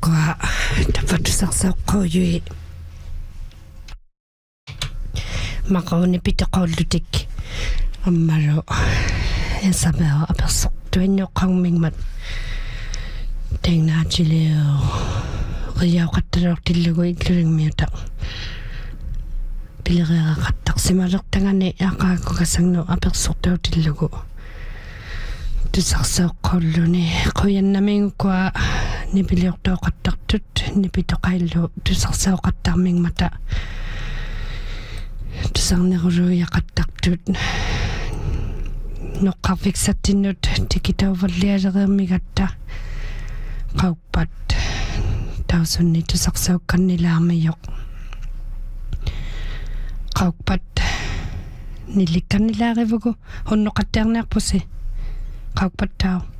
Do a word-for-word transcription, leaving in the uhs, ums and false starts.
kwa dapat saksaqquyui maqauni pitaqullutik ammaru esabaa apersuq tuinnoqqarmingmat tengnaachileo riauqattalortillugu ikluringmiutaq pileriaqattaqsimalertangani aqaaqukasangnu apersuqtuutillugu tusarsaoqqolluni quyannamingukua nipiliortoqattartut nipitoqaillu tusarsaoqattarmingmata tusarneruluiaqattartut noqqarfiksattinnut tikitauvallialereermigatta qauppat tausunni tusarsaukkannilaarmiyoq qauppat nillikkannilaarivugu hunnoqattiarniarpusi qauppattau